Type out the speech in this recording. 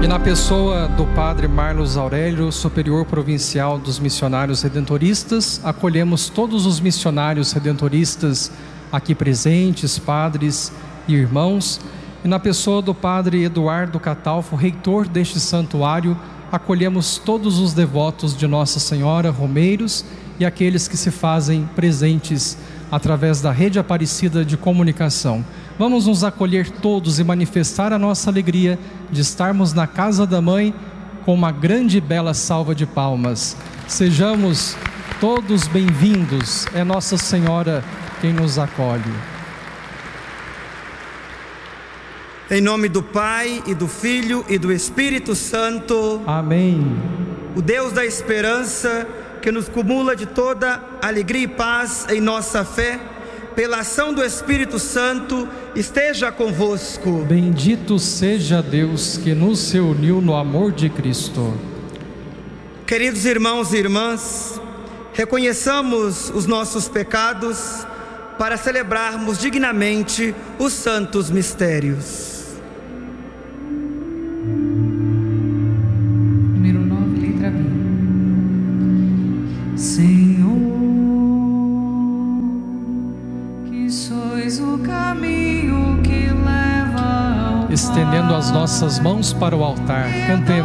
E na pessoa do Padre Marlos Aurélio, superior provincial dos missionários redentoristas, acolhemos todos os missionários redentoristas aqui presentes, padres e irmãos. E na pessoa do Padre Eduardo Catalfo, reitor deste santuário, acolhemos todos os devotos de Nossa Senhora, romeiros e aqueles que se fazem presentes através da Rede Aparecida de Comunicação. Vamos nos acolher todos e manifestar a nossa alegria de estarmos na casa da Mãe com uma grande e bela salva de palmas. Sejamos todos bem-vindos, é Nossa Senhora quem nos acolhe. Em nome do Pai, e do Filho, e do Espírito Santo. Amém. O Deus da esperança, que nos cumula de toda alegria e paz em nossa fé, pela ação do Espírito Santo, esteja convosco. Bendito seja Deus que nos reuniu no amor de Cristo. Queridos irmãos e irmãs, reconheçamos os nossos pecados para celebrarmos dignamente os santos mistérios. Número 9, letra B. Senhor, que sois o caminho que leva ao Pai. Estendendo as nossas mãos para o altar, cantemos.